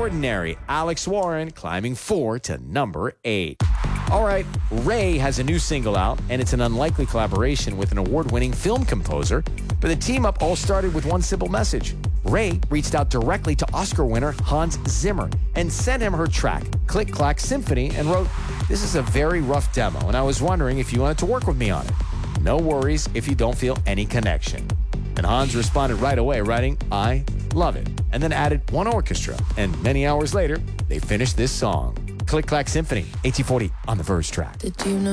Ordinary. Alex Warren climbing 4 to number 8. All right, Ray has a new single out, and it's an unlikely collaboration with an award-winning film composer. But the team up all started with one simple message. Ray reached out directly to Oscar winner Hans Zimmer and sent him her track, Click Clack Symphony, and wrote, "This is a very rough demo, and I was wondering if you wanted to work with me on it. No worries if you don't feel any connection." And Hans responded right away, writing, "I love it," and then added one orchestra. And many hours later, they finished this song. Click Clack Symphony, 1840 on the Verge track. Did you know